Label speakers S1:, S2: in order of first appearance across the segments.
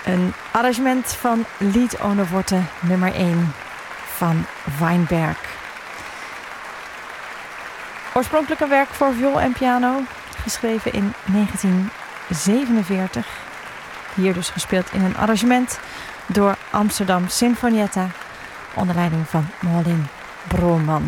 S1: Een arrangement van Lied ohne Worte nummer 1 van Weinberg. Oorspronkelijk een werk voor viool en piano, geschreven in 1947. Hier dus gespeeld in een arrangement door Amsterdam Sinfonietta onder leiding van Malin Broman.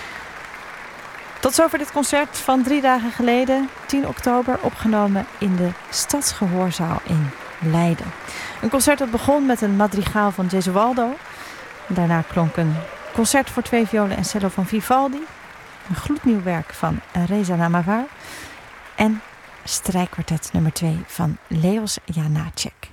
S1: Tot zover dit concert van 3 dagen geleden, 10 oktober, opgenomen in de Stadsgehoorzaal in Leiden. Een concert dat begon met een madrigaal van Gesualdo. Daarna klonk een concert voor 2 violen en cello van Vivaldi. Een gloednieuw werk van Reza Namavar. En strijkkwartet nummer 2 van Leos Janáček.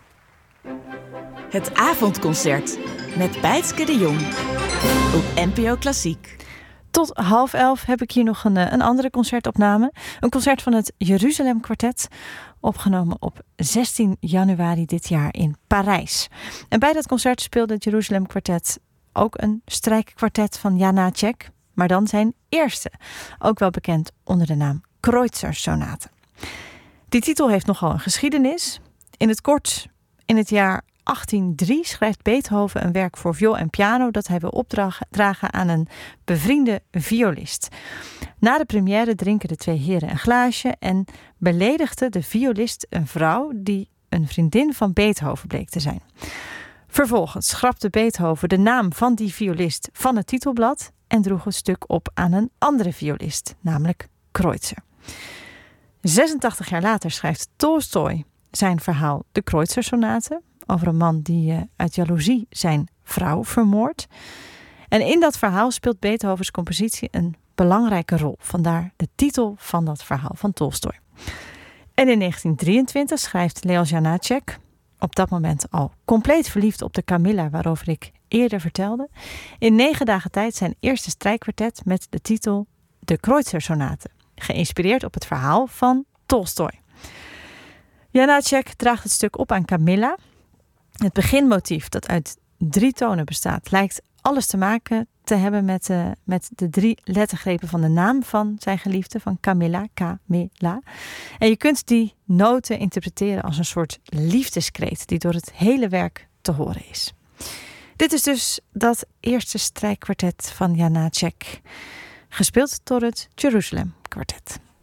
S2: Het avondconcert met Bijtske de Jong op NPO Klassiek.
S1: Tot 10:30 heb ik hier nog een andere concertopname. Een concert van het Jeruzalem Kwartet, opgenomen op 16 januari dit jaar in Parijs. En bij dat concert speelde het Jeruzalem Kwartet ook een strijkkwartet van Janáček, maar dan zijn eerste, ook wel bekend onder de naam Kreutzer-sonate. Die titel heeft nogal een geschiedenis. In het kort, in het jaar 1803 schrijft Beethoven een werk voor viool en piano dat hij wil opdragen aan een bevriende violist. Na de première drinken de 2 heren een glaasje en beledigde de violist een vrouw die een vriendin van Beethoven bleek te zijn. Vervolgens schrapte Beethoven de naam van die violist van het titelblad en droeg het stuk op aan een andere violist, namelijk Kreutzer. 86 jaar later schrijft Tolstoj zijn verhaal De Kreutzer-sonate, over een man die uit jaloezie zijn vrouw vermoordt. En in dat verhaal speelt Beethovens compositie een belangrijke rol. Vandaar de titel van dat verhaal van Tolstoj. En in 1923 schrijft Leos Janáček, op dat moment al compleet verliefd op de Camilla waarover ik eerder vertelde, in 9 dagen tijd zijn eerste strijkkwartet met de titel De Kreutzer-sonate, geïnspireerd op het verhaal van Tolstoj. Janáček draagt het stuk op aan Camilla. Het beginmotief, dat uit 3 tonen bestaat, lijkt alles te maken te hebben met de 3 lettergrepen van de naam van zijn geliefde, van Camilla, Camilla. En je kunt die noten interpreteren als een soort liefdeskreet die door het hele werk te horen is. Dit is dus dat eerste strijkkwartet van Janáček, gespeeld door het Jeruzalem Kwartet.